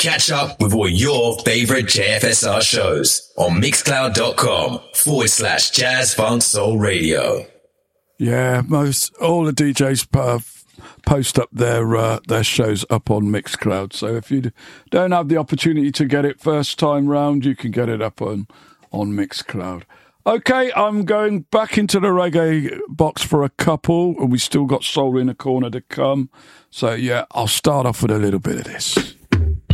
Catch up with all your favorite JFSR shows on mixcloud.com/Jazz Funk Soul Radio. Yeah, all the DJs post up their shows up on Mixcloud. So if you don't have the opportunity to get it first time round, you can get it up on Mixcloud. Okay, I'm going back into the reggae box for a couple, and we still got Soul in a Corner to come. So yeah, I'll start off with a little bit of this.